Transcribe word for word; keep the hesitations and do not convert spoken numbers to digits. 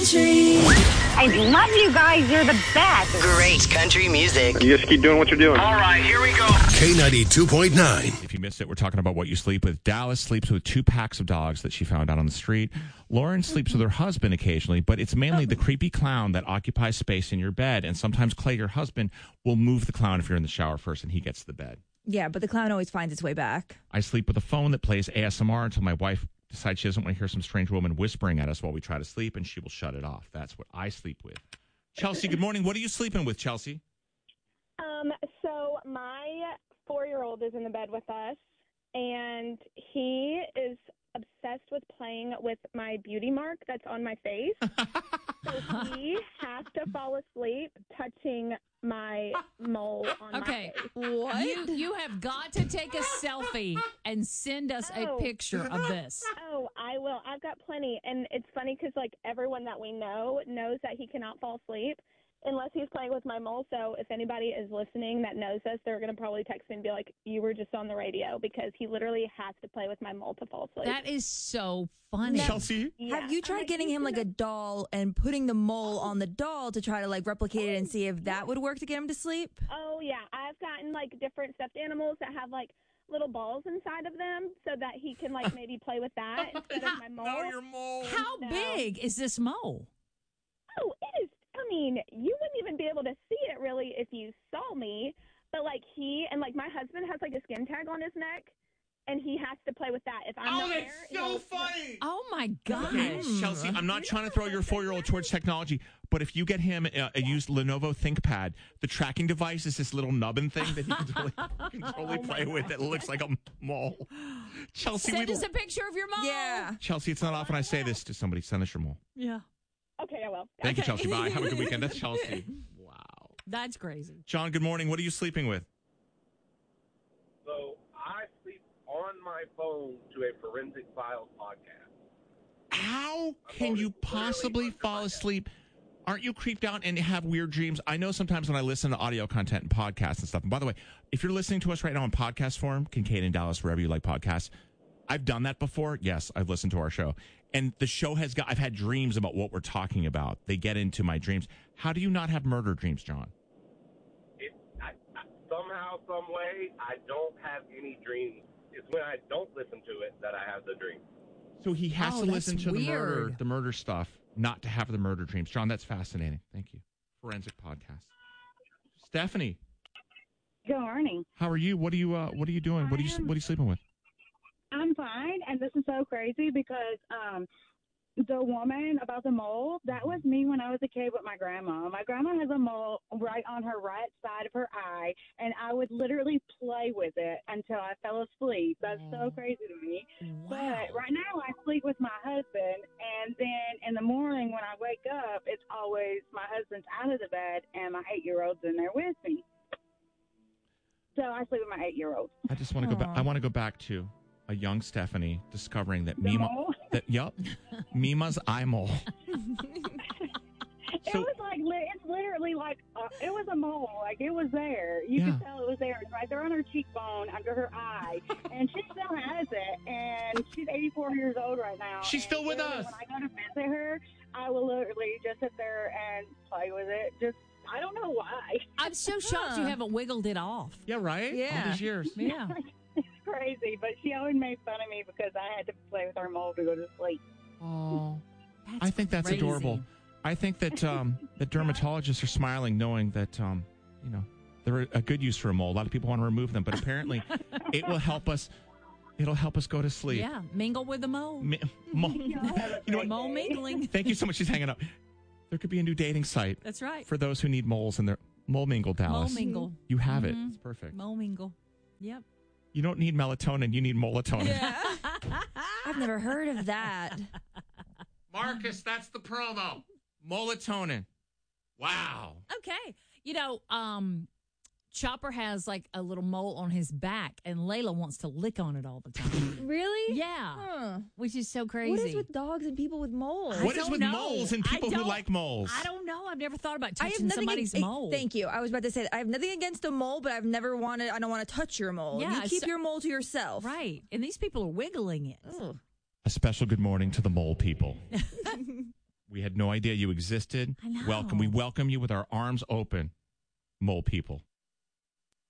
I love you guys. You're the best. Great country music. You just keep doing what you're doing. All right, here we go. K ninety-two point nine. If you missed it, we're talking about what you sleep with. Dallas sleeps with two packs of dogs that she found out on the street. Lauren sleeps with her husband occasionally, but it's mainly the creepy clown that occupies space in your bed. And sometimes Clay, your husband, will move the clown if you're in the shower first and he gets to the bed. Yeah, but the clown always finds its way back. I sleep with a phone that plays A S M R until my wife decides she doesn't want to hear some strange woman whispering at us while we try to sleep, and she will shut it off. That's what I sleep with. Chelsea, good morning. What are you sleeping with, Chelsea? Um, so my four-year-old is in the bed with us, and he is obsessed with playing with my beauty mark that's on my face. So he has to fall asleep touching my mole on Okay. my face. What? You, you have got to take a selfie and send us Oh. a picture of this. Oh, I will. I've got plenty. And it's funny because, like, everyone that we know knows that he cannot fall asleep unless he's playing with my mole. So if anybody is listening that knows us, they're going to probably text me and be like, you were just on the radio, because he literally has to play with my mole to fall asleep. That is so funny. Chelsea? Yeah. Have you tried I'm getting him like a doll and putting the mole on the doll to try to like replicate it and see if that would work to get him to sleep? Oh, yeah. I've gotten, like, different stuffed animals that have, like, little balls inside of them so that he can, like, maybe play with that instead of my mole. No, your mole. How No. big is this mole? Oh, it is. I mean, you wouldn't even be able to see it really if you saw me. But, like, he and, like, my husband has, like, a skin tag on his neck, and he has to play with that. If I'm Oh, not that's there, so he'll- funny. Oh, my gosh. Okay, Chelsea, I'm not trying to throw your four-year-old towards technology, but if you get him uh, a used Lenovo ThinkPad, the tracking device is this little nubbin thing that he can totally, can totally Oh, play with that looks like a mole. Chelsea, Send we us a picture of your mole. Yeah. Chelsea, it's not often I say this to somebody. Send us your mole. Yeah. Okay, I will. Thank you, Okay. Chelsea. Bye. Have a good weekend. That's Chelsea. Wow. That's crazy. John, good morning. What are you sleeping with? So I sleep on my phone to a Forensic Files podcast. How can always you literally possibly under fall my head. asleep? Aren't you creeped out and have weird dreams? I know sometimes when I listen to audio content and podcasts and stuff. And by the way, if you're listening to us right now in podcast form, Kincaid and Dallas, wherever you like podcasts, I've done that before. Yes, I've listened to our show. And the show has got, I've had dreams about what we're talking about. They get into my dreams. How do you not have murder dreams, John? It, I, I, somehow, some way, I don't have any dreams. It's when I don't listen to it that I have the dream. So he has Oh, to that's listen to the murder, weird. the murder stuff, not to have the murder dreams. John, that's fascinating. Thank you. Forensic podcast. Stephanie, Good morning. how are you? What are you? Uh, what are you doing? What are you? I am- What are you sleeping with? I'm fine, and this is so crazy because um, the woman about the mole, that was me when I was a kid with my grandma. My grandma has a mole right on her right side of her eye, and I would literally play with it until I fell asleep. That's so crazy to me. Wow. But right now I sleep with my husband, and then in the morning when I wake up, it's always my husband's out of the bed, and my eight-year-old's in there with me. So I sleep with my eight-year-old. I just want to go back. I want to go back to a young Stephanie discovering that The Mima. mole? That yup, Mima's eye mole. It So- was like li- it's literally like uh, it was a mole, like it was there. You Yeah. could tell it was there. It's right there on her cheekbone, under her eye, and she still has it. And she's eighty-four years old right now. She's and still with literally us. When I go to visit her, I will literally just sit there and play with it. Just I don't know why. I'm so shocked you Huh. haven't wiggled it off. Yeah, right. All Yeah. these years. Yeah. It's crazy, but she always made fun of me because I had to play with her mole to go to sleep. Oh, That's I think that's crazy. adorable. I think that um, that dermatologists are smiling, knowing that um, you know they're a good use for a mole. A lot of people want to remove them, but apparently it will help us. It'll help us go to sleep. Yeah. Mingle with the mole. Mi- mole. You know what? Mole mingling. Thank you so much. She's hanging up. There could be a new dating site That's right. for those who need moles in their mole mingle, Mole Dallas. mingle. You have it. Mhm. It's perfect. Mole mingle. Yep. You don't need melatonin. You need molatonin. I've never heard of that. Marcus, that's the promo. Molatonin. Wow. Okay. You know, um, Chopper has like a little mole on his back, and Layla wants to lick on it all the time. Really? Yeah. Huh. Which is so crazy. What is with dogs and people with moles? I What is don't with know. moles and I people who don't- like moles? I don't know. I've never thought about I have touching nothing somebody's ag- mole. Thank you. I was about to say that I have nothing against a mole, but I've never wanted. I don't want to touch your mole. Yeah, you keep so- your mole to yourself. Right. And these people are wiggling it. Ugh. A special good morning to the mole people. We had no idea you existed. I know. Welcome. We welcome you with our arms open, mole people.